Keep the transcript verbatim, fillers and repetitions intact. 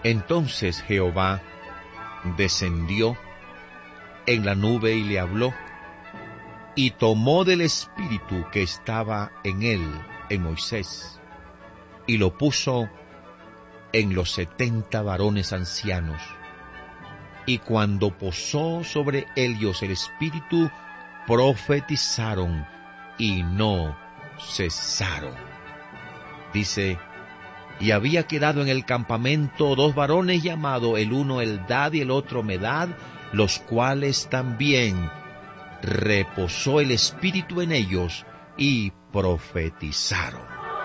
Entonces Jehová descendió en la nube y le habló, y tomó del espíritu que estaba en él, en Moisés, y lo puso en los setenta varones ancianos. Y cuando posó sobre ellos el espíritu, profetizaron y no cesaron. Dice, y había quedado en el campamento dos varones llamados, el uno Eldad y el otro Medad, los cuales también reposó el espíritu en ellos y profetizaron.